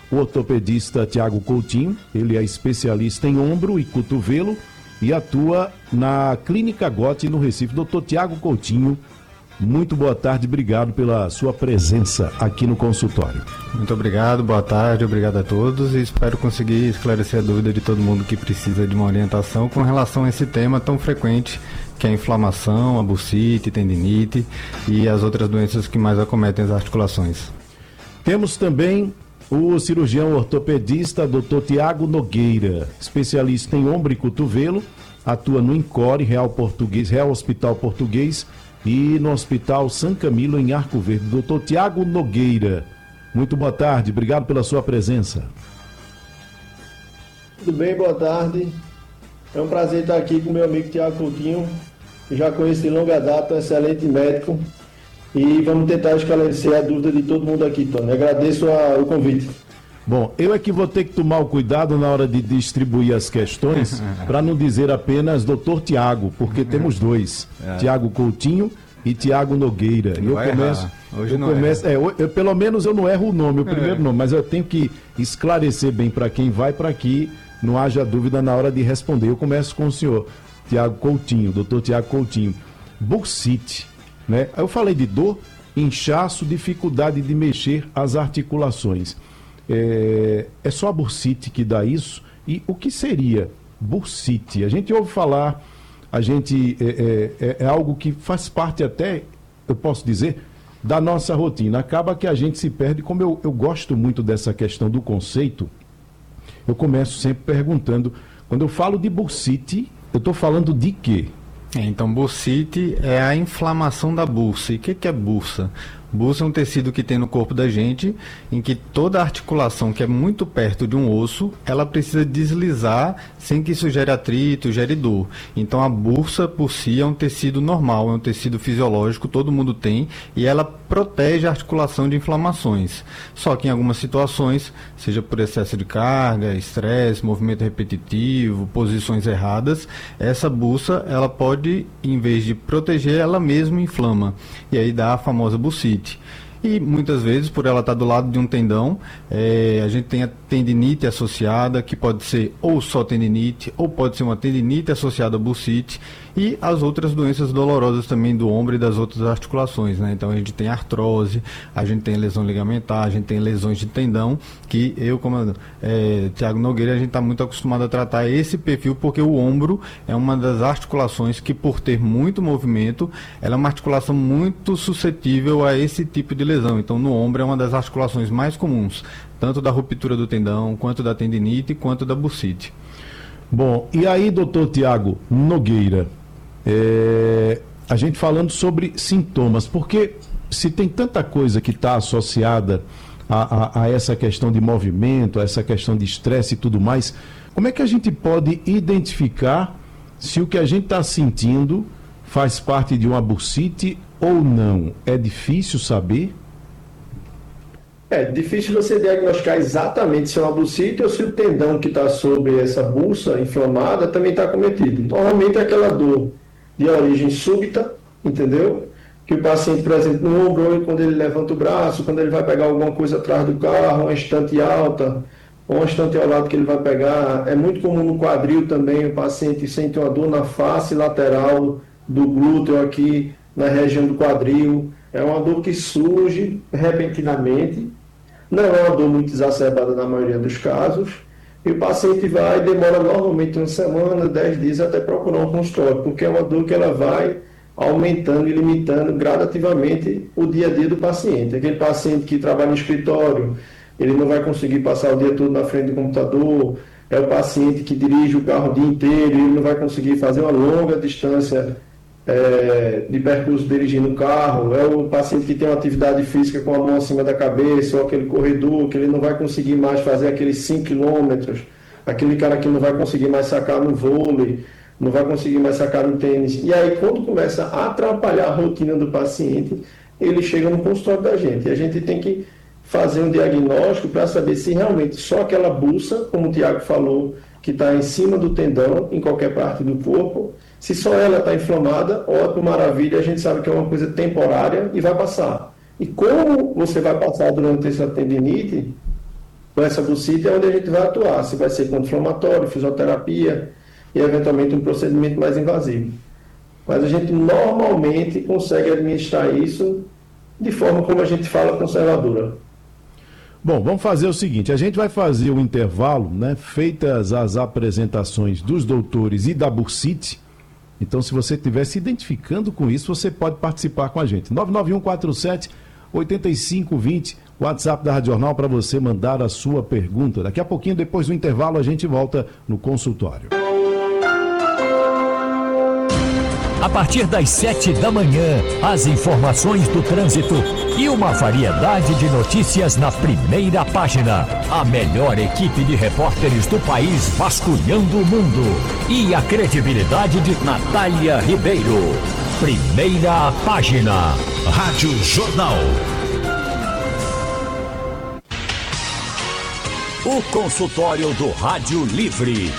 o ortopedista Tiago Coutinho. Ele é especialista em ombro e cotovelo e atua na Clínica Gotti, no Recife. Doutor Tiago Coutinho, muito boa tarde, obrigado pela sua presença aqui no consultório. Muito obrigado, boa tarde, obrigado a todos e espero conseguir esclarecer a dúvida de todo mundo que precisa de uma orientação com relação a esse tema tão frequente que é a inflamação, a bursite, tendinite e as outras doenças que mais acometem as articulações. Temos também o cirurgião ortopedista Dr. Tiago Nogueira, especialista em ombro e cotovelo, atua no INCORE, Real Hospital Português, e no Hospital São Camilo, em Arco Verde. Doutor Tiago Nogueira, muito boa tarde, obrigado pela sua presença. Tudo bem, boa tarde. É um prazer estar aqui com meu amigo Tiago Coutinho, que já conheço de longa data, um excelente médico, e vamos tentar esclarecer a dúvida de todo mundo aqui, Tony. Agradeço o convite. Bom, eu é que vou ter que tomar o cuidado na hora de distribuir as questões, para não dizer apenas doutor Tiago, porque temos dois, Tiago Coutinho e Tiago Nogueira. Pelo menos eu não erro o nome, o primeiro nome, mas eu tenho que esclarecer bem para quem vai, para que não haja dúvida na hora de responder. Eu começo com o senhor Tiago Coutinho, doutor Tiago Coutinho. Bursite, né? Eu falei de dor, inchaço, dificuldade de mexer as articulações. É só a bursite que dá isso? E o que seria bursite? A gente ouve falar, é algo que faz parte até, eu posso dizer, da nossa rotina. Acaba que a gente se perde. Como eu gosto muito dessa questão do conceito, eu começo sempre perguntando, quando eu falo de bursite, eu estou falando de quê? Então, bursite é a inflamação da bursa. E o que é bursa? Bursa é um tecido que tem no corpo da gente, em que toda articulação que é muito perto de um osso, ela precisa deslizar sem que isso gere atrito, gere dor. Então a bursa por si é um tecido normal, é um tecido fisiológico, todo mundo tem, e ela protege a articulação de inflamações. Só que em algumas situações, seja por excesso de carga, estresse, movimento repetitivo, posições erradas, essa bursa, ela pode, em vez de proteger, ela mesma inflama. E aí dá a famosa bursite. E muitas vezes, por ela estar do lado de um tendão, a gente tem a tendinite associada, que pode ser ou só tendinite, ou pode ser uma tendinite associada a bursite, e as outras doenças dolorosas também do ombro e das outras articulações, né? Então a gente tem artrose, a gente tem lesão ligamentar, a gente tem lesões de tendão, que eu, como Tiago Nogueira, a gente está muito acostumado a tratar esse perfil, porque o ombro é uma das articulações que, por ter muito movimento, ela é uma articulação muito suscetível a esse tipo de lesão. Então no ombro é uma das articulações mais comuns, tanto da ruptura do tendão, quanto da tendinite, quanto da bursite. Bom, e aí, doutor Tiago Nogueira, a gente falando sobre sintomas, porque se tem tanta coisa que está associada a essa questão de movimento, a essa questão de estresse e tudo mais, como é que a gente pode identificar se o que a gente está sentindo faz parte de uma bursite ou não? É difícil saber? É difícil você diagnosticar exatamente se é uma bursite ou se o tendão que está sobre essa bursa inflamada também está acometido. Normalmente é aquela dor de origem súbita, entendeu? Que o paciente, por exemplo, no ombro, quando ele levanta o braço, quando ele vai pegar alguma coisa atrás do carro, uma estante alta, ou uma estante ao lado que ele vai pegar. É muito comum no quadril também, o paciente sente uma dor na face lateral do glúteo aqui, na região do quadril. É uma dor que surge repentinamente, não é uma dor muito exacerbada na maioria dos casos, e o paciente vai, demora normalmente uma semana, 10 dias até procurar um consultório, porque é uma dor que ela vai aumentando e limitando gradativamente o dia a dia do paciente. Aquele paciente que trabalha no escritório, ele não vai conseguir passar o dia todo na frente do computador, é o paciente que dirige o carro o dia inteiro, ele não vai conseguir fazer uma longa distância de percurso dirigindo o carro, é o paciente que tem uma atividade física com a mão acima da cabeça, ou aquele corredor que ele não vai conseguir mais fazer aqueles 5 quilômetros, aquele cara que não vai conseguir mais sacar no vôlei, não vai conseguir mais sacar no tênis. E aí, quando começa a atrapalhar a rotina do paciente, ele chega no consultório da gente. E a gente tem que fazer um diagnóstico para saber se realmente só aquela bursa, como o Tiago falou, que está em cima do tendão, em qualquer parte do corpo, se só ela está inflamada, ótimo, maravilha, a gente sabe que é uma coisa temporária e vai passar. E como você vai passar durante essa tendinite, com essa bursite é onde a gente vai atuar, se vai ser com inflamatório, fisioterapia e eventualmente um procedimento mais invasivo. Mas a gente normalmente consegue administrar isso de forma como a gente fala, conservadora. Bom, vamos fazer o seguinte, a gente vai fazer o intervalo, né? Feitas as apresentações dos doutores e da bursite. Então, se você estiver se identificando com isso, você pode participar com a gente. 99147-8520, WhatsApp da Rádio Jornal, para você mandar a sua pergunta. Daqui a pouquinho, depois do intervalo, a gente volta no consultório. A partir das 7 da manhã, as informações do trânsito e uma variedade de notícias na primeira página. A melhor equipe de repórteres do país vasculhando o mundo. E a credibilidade de Natália Ribeiro. Primeira página. Rádio Jornal. O consultório do Rádio Livre.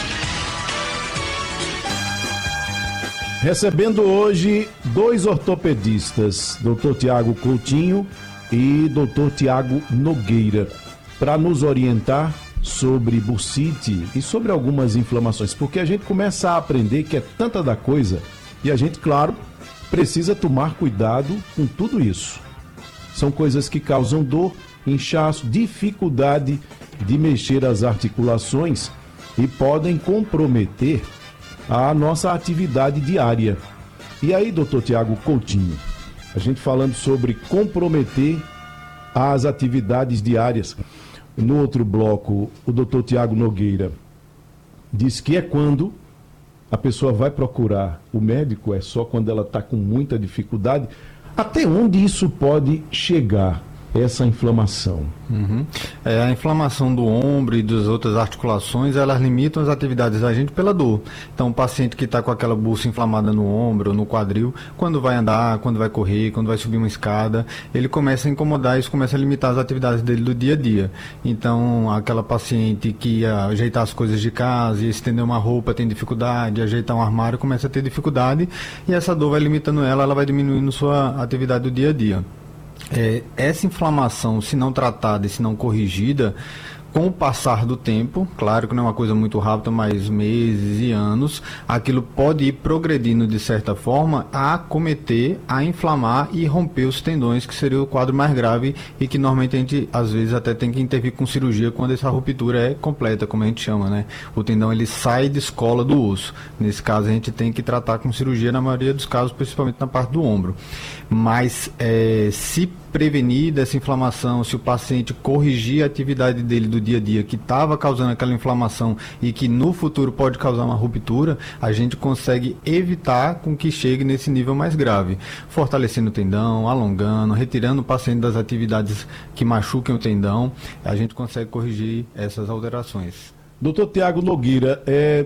Recebendo hoje 2 ortopedistas, Dr. Tiago Coutinho e Dr. Tiago Nogueira, para nos orientar sobre bursite e sobre algumas inflamações, porque a gente começa a aprender que é tanta da coisa e a gente, claro, precisa tomar cuidado com tudo isso. São coisas que causam dor, inchaço, dificuldade de mexer as articulações e podem comprometer a nossa atividade diária. E aí, doutor Tiago Coutinho, a gente falando sobre comprometer as atividades diárias. No outro bloco, o doutor Tiago Nogueira diz que é quando a pessoa vai procurar o médico, é só quando ela está com muita dificuldade. Até onde isso pode chegar, essa inflamação? A inflamação do ombro e das outras articulações, elas limitam as atividades da gente pela dor. Então, o paciente que está com aquela bursa inflamada no ombro, no quadril, quando vai andar, quando vai correr, quando vai subir uma escada, ele começa a incomodar, isso começa a limitar as atividades dele do dia a dia. Então, aquela paciente que ia ajeitar as coisas de casa, ia estender uma roupa, tem dificuldade, ajeitar um armário, começa a ter dificuldade, e essa dor vai limitando ela vai diminuindo sua atividade do dia a dia. Essa inflamação, se não tratada e se não corrigida, com o passar do tempo, claro que não é uma coisa muito rápida, mas meses e anos, aquilo pode ir progredindo de certa forma a acometer, a inflamar e romper os tendões, que seria o quadro mais grave e que normalmente a gente às vezes até tem que intervir com cirurgia quando essa ruptura é completa, como a gente chama, né? O tendão ele sai de escola do osso. Nesse caso a gente tem que tratar com cirurgia na maioria dos casos, principalmente na parte do ombro. Mas se prevenir dessa inflamação, se o paciente corrigir a atividade dele do dia a dia que estava causando aquela inflamação e que no futuro pode causar uma ruptura, a gente consegue evitar com que chegue nesse nível mais grave, fortalecendo o tendão, alongando, retirando o paciente das atividades que machuquem o tendão, a gente consegue corrigir essas alterações. Doutor Tiago Nogueira,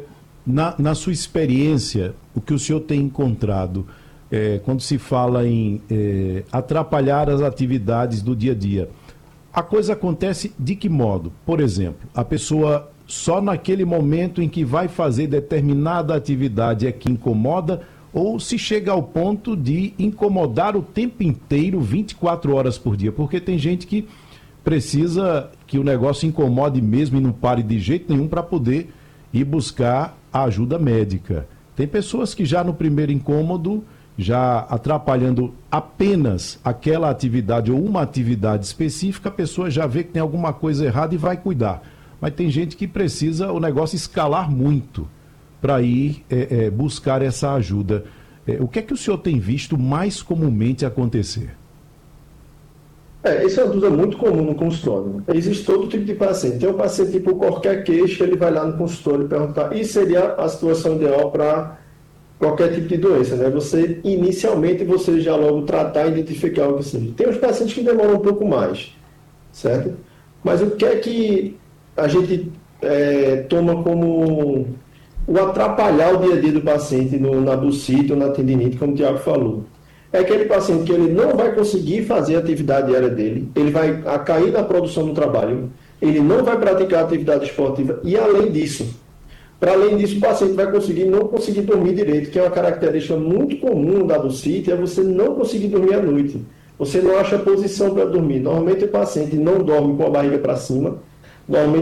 na sua experiência, o que o senhor tem encontrado quando se fala em atrapalhar as atividades do dia a dia, a coisa acontece de que modo? Por exemplo, a pessoa só naquele momento em que vai fazer determinada atividade é que incomoda, ou se chega ao ponto de incomodar o tempo inteiro, 24 horas por dia? Porque tem gente que precisa que o negócio incomode mesmo e não pare de jeito nenhum para poder ir buscar a ajuda médica. Tem pessoas que já no primeiro incômodo, já atrapalhando apenas aquela atividade ou uma atividade específica, a pessoa já vê que tem alguma coisa errada e vai cuidar. Mas tem gente que precisa o negócio escalar muito para ir buscar essa ajuda. O que é que o senhor tem visto mais comumente acontecer? Isso é uma dúvida muito comum no consultório. Existe todo tipo de paciente. Tem um paciente por qualquer queixa, ele vai lá no consultório e perguntar, e seria a situação ideal para qualquer tipo de doença, né? Inicialmente, você já logo tratar e identificar o que seja. Tem os pacientes que demoram um pouco mais, certo? Mas o que é que a gente toma como o atrapalhar o dia a dia do paciente na bursite ou na tendinite, como o Tiago falou? É aquele paciente que ele não vai conseguir fazer a atividade diária dele, ele vai cair na produção do trabalho, ele não vai praticar atividade esportiva e, além disso, o paciente vai não conseguir dormir direito, que é uma característica muito comum da bursite, é você não conseguir dormir à noite. Você não acha posição para dormir. Normalmente o paciente não dorme com a barriga para cima, normalmente